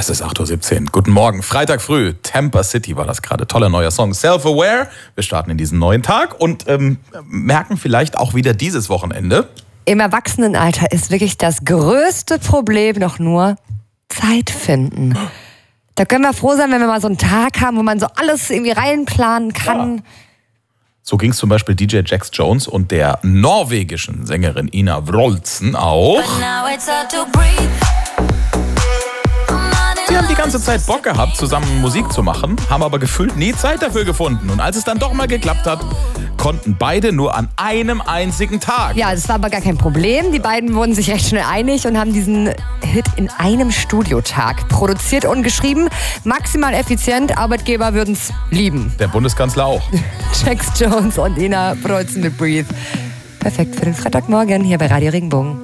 Es ist 8:17 Uhr. Guten Morgen. Freitag früh. Tampa City war das gerade. Toller neuer Song. Self-Aware. Wir starten in diesen neuen Tag und merken vielleicht auch wieder dieses Wochenende. Im Erwachsenenalter ist wirklich das größte Problem noch nur Zeit finden. Da können wir froh sein, wenn wir mal so einen Tag haben, wo man so alles irgendwie reinplanen kann. Ja. So ging es zum Beispiel DJ Jax Jones und der norwegischen Sängerin Ina Wroldsen auch. Sie haben die ganze Zeit Bock gehabt, zusammen Musik zu machen, haben aber gefühlt nie Zeit dafür gefunden. Und als es dann doch mal geklappt hat, konnten beide nur an einem einzigen Tag. Ja, das war aber gar kein Problem. Die beiden wurden sich recht schnell einig und haben diesen Hit in einem Studiotag produziert und geschrieben. Maximal effizient, Arbeitgeber würden es lieben. Der Bundeskanzler auch. Jax Jones und Ina Wroldsen mit Breathe. Perfekt für den Freitagmorgen hier bei Radio Regenbogen.